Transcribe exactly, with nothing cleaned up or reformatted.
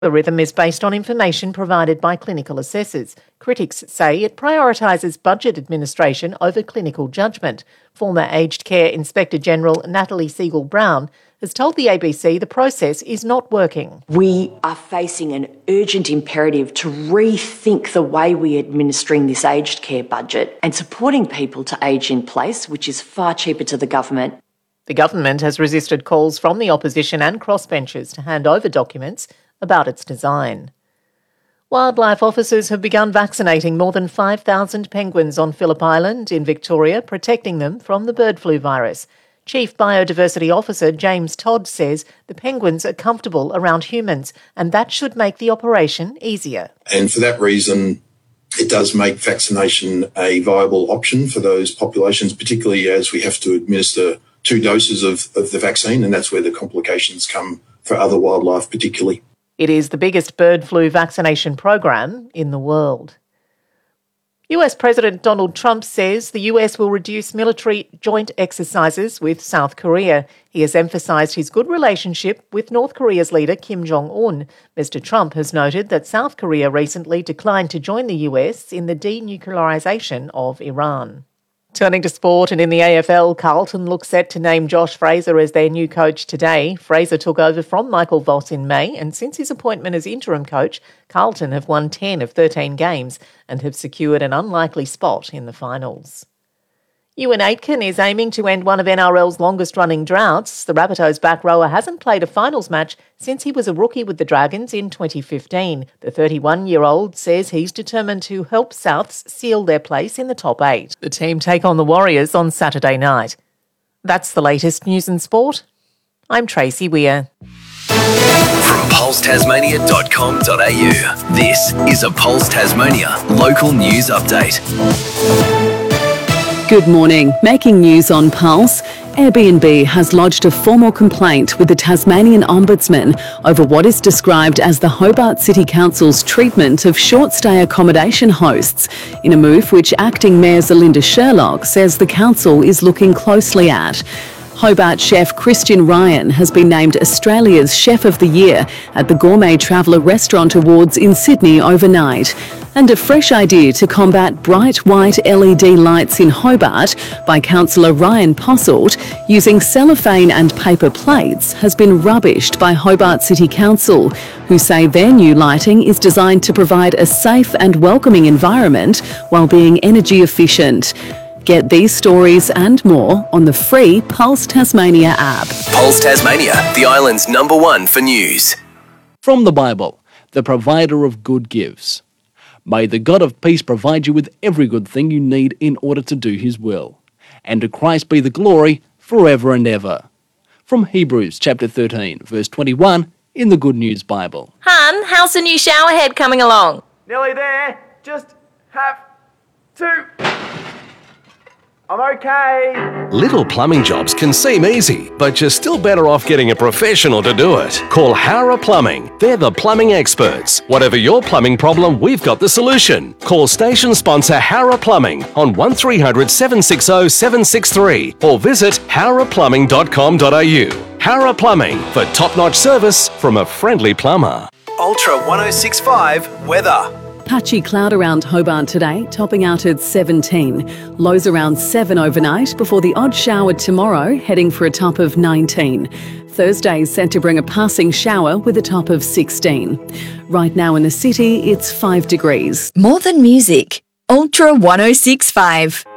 The rhythm is based on information provided by clinical assessors. Critics say it prioritises budget administration over clinical judgment. Former Aged Care Inspector General Natalie Siegel-Brown has told the A B C the process is not working. We are facing an urgent imperative to rethink the way we are administering this aged care budget and supporting people to age in place, which is far cheaper to the government. The government has resisted calls from the opposition and crossbenchers to hand over documents about its design. Wildlife officers have begun vaccinating more than five thousand penguins on Phillip Island in Victoria, protecting them from the bird flu virus. Chief Biodiversity Officer James Todd says the penguins are comfortable around humans and that should make the operation easier. And for that reason, it does make vaccination a viable option for those populations, particularly as we have to administer two doses of, of the vaccine, and that's where the complications come for other wildlife particularly. It is the biggest bird flu vaccination program in the world. U S President Donald Trump says the U S will reduce military joint exercises with South Korea. He has emphasised his good relationship with North Korea's leader Kim Jong-un. Mister Trump has noted that South Korea recently declined to join the U S in the denuclearisation of Iran. Turning to sport, and in the A F L, Carlton looks set to name Josh Fraser as their new coach today. Fraser took over from Michael Voss in May, and since his appointment as interim coach, Carlton have won ten of thirteen games and have secured an unlikely spot in the finals. Ewan Aitken is aiming to end one of N R L's longest-running droughts. The Rabbitohs back rower hasn't played a finals match since he was a rookie with the Dragons in twenty fifteen. The thirty-one-year-old says he's determined to help Souths seal their place in the top eight. The team take on the Warriors on Saturday night. That's the latest news and sport. I'm Tracy Weir. From pulse tasmania dot com dot a u, this is a Pulse Tasmania local news update. Good morning. Making news on Pulse, Airbnb has lodged a formal complaint with the Tasmanian Ombudsman over what is described as the Hobart City Council's treatment of short-stay accommodation hosts, in a move which Acting Mayor Zelinda Sherlock says the council is looking closely at. Hobart chef Christian Ryan has been named Australia's Chef of the Year at the Gourmet Traveller Restaurant Awards in Sydney overnight. And a fresh idea to combat bright white L E D lights in Hobart by Councillor Ryan Posselt using cellophane and paper plates has been rubbished by Hobart City Council, who say their new lighting is designed to provide a safe and welcoming environment while being energy efficient. Get these stories and more on the free Pulse Tasmania app. Pulse Tasmania, the island's number one for news. From the Bible, the provider of good gives. May the God of peace provide you with every good thing you need in order to do his will. And to Christ be the glory forever and ever. From Hebrews chapter thirteen, verse twenty-one in the Good News Bible. Hun, how's the new shower head coming along? Nearly there. Just have to... I'm okay. Little plumbing jobs can seem easy, but you're still better off getting a professional to do it. Call Hara Plumbing. They're the plumbing experts. Whatever your plumbing problem, we've got the solution. Call station sponsor Hara Plumbing on one three hundred, seven six zero, seven six three or visit hara plumbing dot com dot a u. Hara Plumbing, for top-notch service from a friendly plumber. Ultra one oh six point five weather. Patchy cloud around Hobart today, topping out at seventeen. Lows around seven overnight before the odd shower tomorrow, heading for a top of nineteen. Thursday is set to bring a passing shower with a top of sixteen. Right now in the city, it's five degrees. More than music. Ultra one oh six point five.